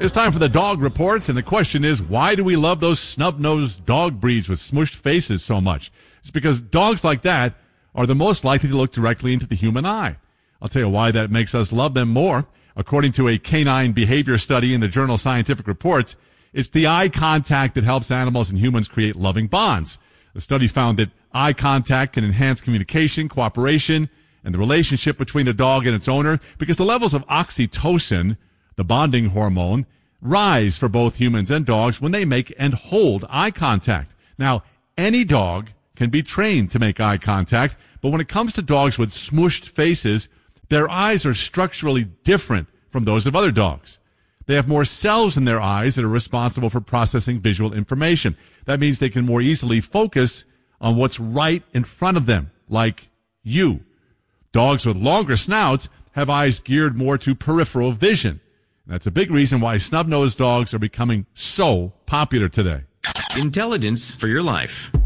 It's time for the dog report, and the question is, why do we love those snub-nosed dog breeds with smushed faces so much? It's because dogs like that are the most likely to look directly into the human eye. I'll tell you why that makes us love them more. According to a canine behavior study in the journal Scientific Reports, it's the eye contact that helps animals and humans create loving bonds. The study found that eye contact can enhance communication, cooperation, and the relationship between a dog and its owner because the levels of oxytocin, the bonding hormone, rise for both humans and dogs when they make and hold eye contact. Now, any dog can be trained to make eye contact, but when it comes to dogs with smooshed faces, their eyes are structurally different from those of other dogs. They have more cells in their eyes that are responsible for processing visual information. That means they can more easily focus on what's right in front of them, like you. Dogs with longer snouts have eyes geared more to peripheral vision. That's a big reason why snub-nosed dogs are becoming so popular today. Intelligence for your life.